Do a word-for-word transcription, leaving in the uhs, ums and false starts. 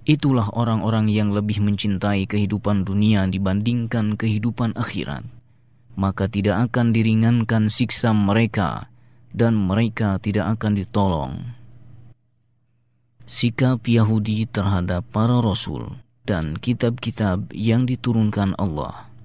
Itulah orang-orang yang lebih mencintai kehidupan dunia dibandingkan kehidupan akhirat. Maka tidak akan diringankan siksa mereka dan mereka tidak akan ditolong. Sikap Yahudi terhadap para rasul dan kitab-kitab yang diturunkan Allah.